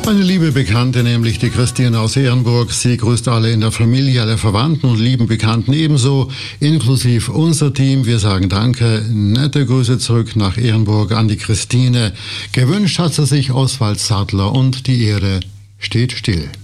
Eine liebe Bekannte, nämlich die Christine aus Ehrenburg. Sie grüßt alle in der Familie, alle Verwandten und lieben Bekannten ebenso, inklusive unser Team. Wir sagen Danke, nette Grüße zurück nach Ehrenburg an die Christine. Gewünscht hat sie sich Oswald Sattler und die Ehre steht still.